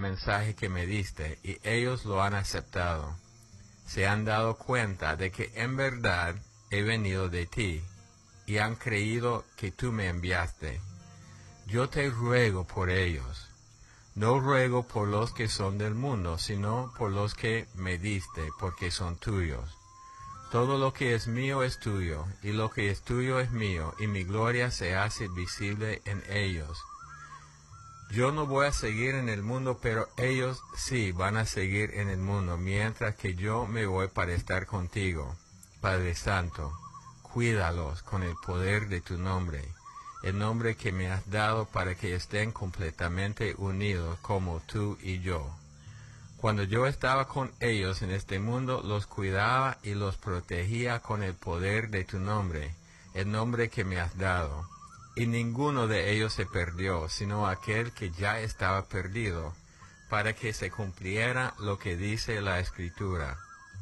mensaje que me diste, y ellos lo han aceptado. Se han dado cuenta de que en verdad he venido de ti, y han creído que tú me enviaste. Yo te ruego por ellos. No ruego por los que son del mundo, sino por los que me diste, porque son tuyos. Todo lo que es mío es tuyo, y lo que es tuyo es mío, y mi gloria se hace visible en ellos. Yo no voy a seguir en el mundo, pero ellos sí van a seguir en el mundo, mientras que yo me voy para estar contigo. Padre Santo, cuídalos con el poder de tu nombre, el nombre que me has dado para que estén completamente unidos como tú y yo. Cuando yo estaba con ellos en este mundo, los cuidaba y los protegía con el poder de tu nombre, el nombre que me has dado. Y ninguno de ellos se perdió, sino aquel que ya estaba perdido, para que se cumpliera lo que dice la Escritura.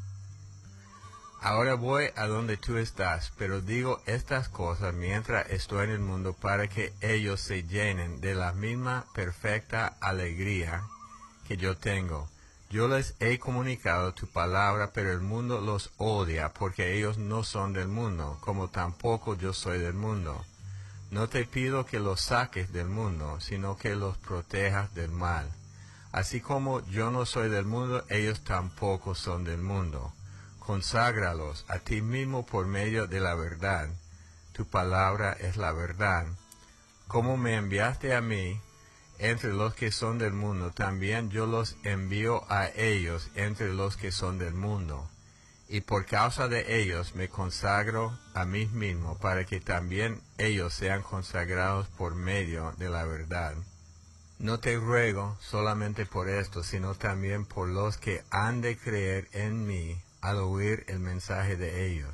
Ahora voy a donde tú estás, pero digo estas cosas mientras estoy en el mundo para que ellos se llenen de la misma perfecta alegría que yo tengo. Yo les he comunicado tu palabra, pero el mundo los odia porque ellos no son del mundo, como tampoco yo soy del mundo. No te pido que los saques del mundo, sino que los protejas del mal. Así como yo no soy del mundo, ellos tampoco son del mundo. Conságralos a ti mismo por medio de la verdad. Tu palabra es la verdad. Como me enviaste a mí, entre los que son del mundo, también yo los envío a ellos entre los que son del mundo. Y por causa de ellos me consagro a mí mismo, para que también ellos sean consagrados por medio de la verdad. No te ruego solamente por esto, sino también por los que han de creer en mí al oír el mensaje de ellos.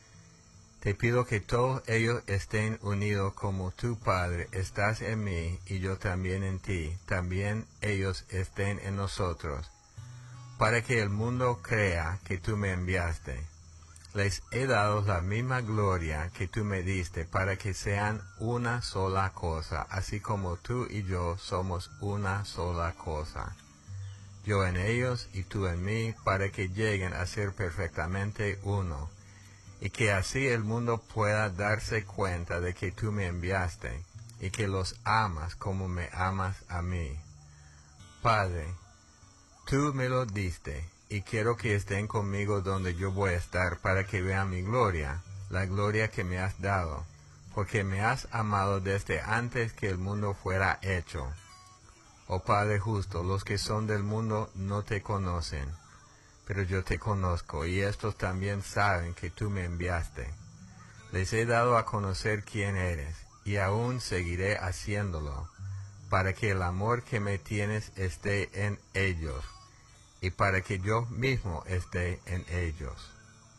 Te pido que todos ellos estén unidos como tu Padre estás en mí y yo también en ti, también ellos estén en nosotros, para que el mundo crea que tú me enviaste. Les he dado la misma gloria que tú me diste, para que sean una sola cosa, así como tú y yo somos una sola cosa. Yo en ellos y tú en mí, para que lleguen a ser perfectamente uno, y que así el mundo pueda darse cuenta de que tú me enviaste, y que los amas como me amas a mí. Padre, tú me lo diste, y quiero que estén conmigo donde yo voy a estar, para que vean mi gloria, la gloria que me has dado, porque me has amado desde antes que el mundo fuera hecho. Oh Padre justo, los que son del mundo no te conocen, pero yo te conozco, y estos también saben que tú me enviaste. Les he dado a conocer quién eres, y aún seguiré haciéndolo, para que el amor que me tienes esté en ellos, y para que yo mismo esté en ellos.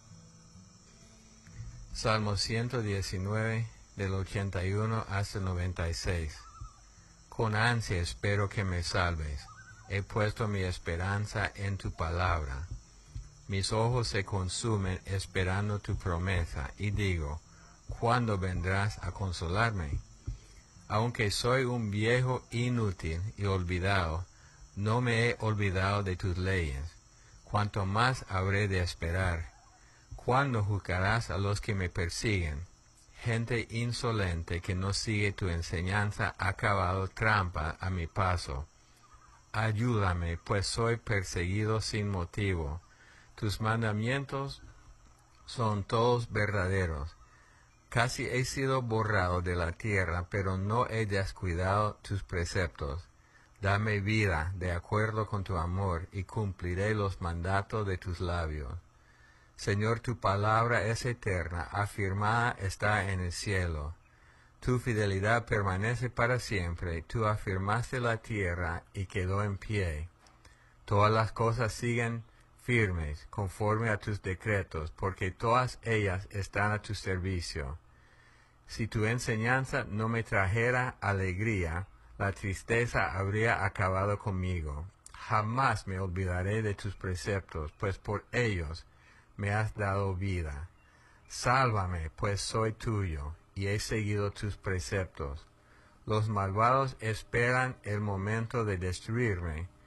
Salmo 119, del 81 hasta el 96. Con ansia espero que me salves. He puesto mi esperanza en tu palabra. Mis ojos se consumen esperando tu promesa, y digo, ¿cuándo vendrás a consolarme? Aunque soy un viejo inútil y olvidado, no me he olvidado de tus leyes. Cuanto más habré de esperar. ¿Cuándo juzgarás a los que me persiguen? Gente insolente que no sigue tu enseñanza ha cavado trampa a mi paso. Ayúdame, pues soy perseguido sin motivo. Tus mandamientos son todos verdaderos. Casi he sido borrado de la tierra, pero no he descuidado tus preceptos. Dame vida de acuerdo con tu amor, y cumpliré los mandatos de tus labios. Señor, tu palabra es eterna, afirmada está en el cielo. Tu fidelidad permanece para siempre, tú afirmaste la tierra y quedó en pie. Todas las cosas siguen firmes, conforme a tus decretos, porque todas ellas están a tu servicio. Si tu enseñanza no me trajera alegría, la tristeza habría acabado conmigo. Jamás me olvidaré de tus preceptos, pues por ellos me has dado vida. Sálvame, pues soy tuyo, y he seguido tus preceptos. Los malvados esperan el momento de destruirme,